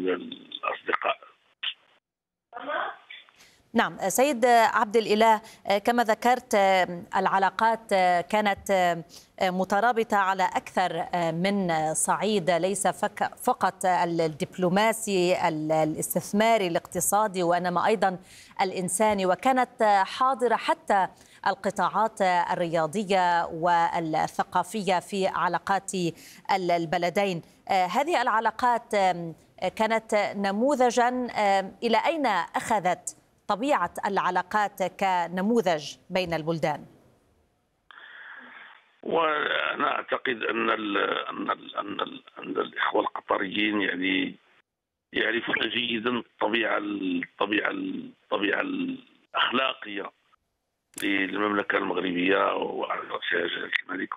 الأصدقاء. نعم سيد عبد الإله، كما ذكرت العلاقات كانت مترابطة على أكثر من صعيد، ليس فقط الدبلوماسي الاستثماري الاقتصادي وإنما أيضا الإنساني، وكانت حاضرة حتى القطاعات الرياضية والثقافية في علاقات البلدين. هذه العلاقات كانت نموذجا. إلى أين أخذت طبيعة العلاقات كنموذج بين البلدان؟ وأنا أعتقد أن الإخوة القطريين يعني يعرفون جيدا الطبيعة الأخلاقية للمملكة المغربية وعلى رأسها جلالة الملك،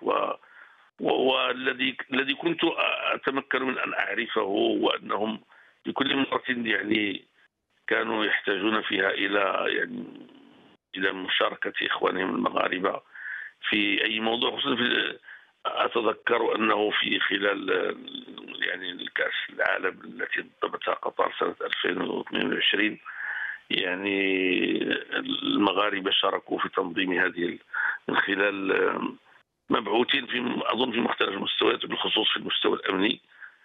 والذي كنت أتمكن من أن أعرفه وأنهم بكل مرة يعني كانوا يحتاجون فيها إلى مشاركة إخوانهم المغاربة في أي موضوع. أتذكر أنه في خلال يعني الكأس العالم التي انضمتها قطر سنة 2022 يعني المغاربة شاركوا في تنظيم هذه من خلال مبعوثين أظن في مختلف المستويات بالخصوص في المستوى الأمني.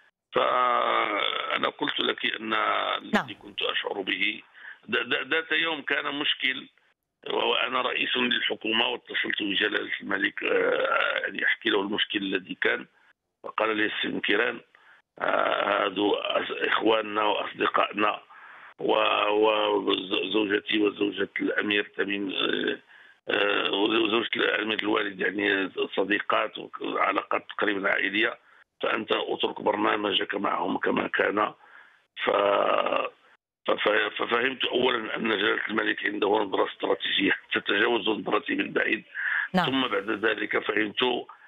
فأنا قلت لك أن الذي كنت أشعر به ذات يوم كان مشكل، وأنا رئيس للحكومة واتصلت بجلالة الملك يعني أحكي له المشكل الذي كان، فقال لي السيد كيران هذو إخواننا وأصدقائنا وزوجتي وزوجة الأمير تميم وزوجة الأمير الوالد يعني صديقات وعلاقات تقريبا عائلية، فأنت أترك برنامجك معهم كما كان. ففهمت أولا أن جلالة الملك عنده نظرة استراتيجية تتجاوز نظرتي بالبعيد. نعم. ثم بعد ذلك فهمت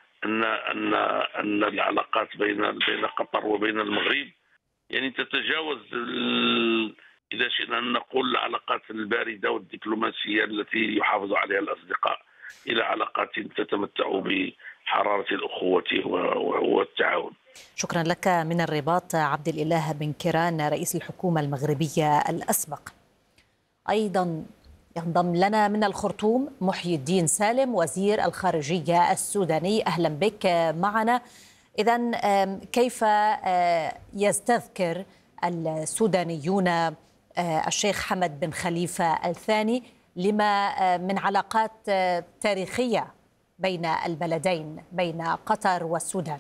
أن العلاقات بين قطر وبين المغرب يعني تتجاوز إذا شئنا أن نقول العلاقات الباردة والدبلوماسية التي يحافظ عليها الأصدقاء إلى علاقات تتمتع بحرارة الأخوة والتعاون. شكرا لك من الرباط عبد الإله بن كيران رئيس الحكومة المغربية الأسبق. أيضا ينضم لنا من الخرطوم محي الدين سالم وزير الخارجية السوداني. أهلا بك معنا. إذن كيف يستذكر السودانيون الشيخ حمد بن خليفة الثاني لما من علاقات تاريخية بين البلدين بين قطر والسودان؟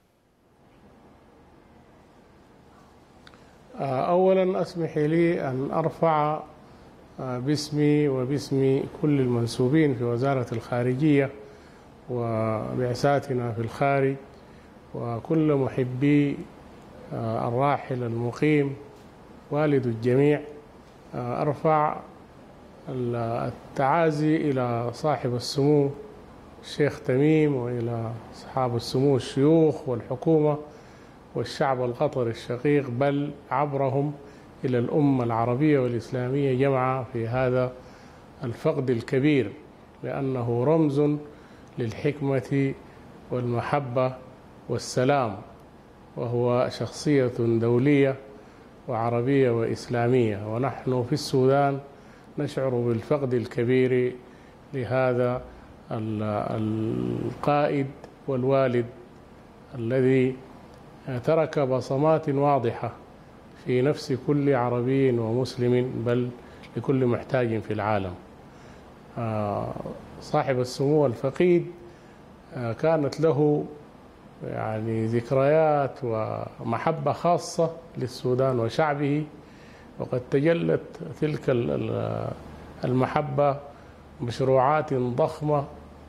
أولا اسمحي لي أن أرفع باسمي وباسم كل المنسوبين في وزارة الخارجية وبعثاتنا في الخارج وكل محبي الراحل المقيم والد الجميع، أرفع التعازي إلى صاحب السمو الشيخ تميم وإلى أصحاب السمو الشيوخ والحكومة والشعب القطري الشقيق، بل عبرهم إلى الأمة العربية والإسلامية جمعاء في هذا الفقد الكبير، لأنه رمز للحكمة والمحبة والسلام، وهو شخصية دولية وعربية وإسلامية. ونحن في السودان نشعر بالفقد الكبير لهذا القائد والوالد الذي ترك بصمات واضحة في نفس كل عربي ومسلم، بل لكل محتاج في العالم. صاحب السمو الفقيد كانت له يعني ذكريات ومحبة خاصة للسودان وشعبه، وقد تجلت تلك المحبة مشروعات ضخمة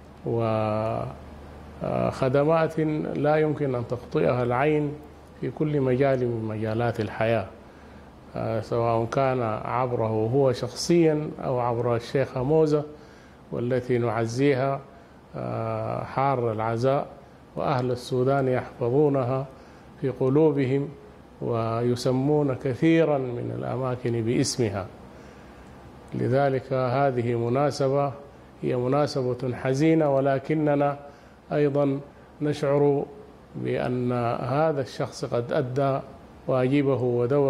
وخدمات لا يمكن أن تخطئها العين في كل مجال من مجالات الحياة، سواء كان عبره هو شخصيا أو عبر الشيخة موزة والتي نعزيها حار العزاء، وأهل السودان يحفظونها في قلوبهم ويسمون كثيرا من الأماكن باسمها. لذلك هذه مناسبة هي مناسبة حزينة، ولكننا أيضا نشعر بأن هذا الشخص قد أدى واجبه ودوره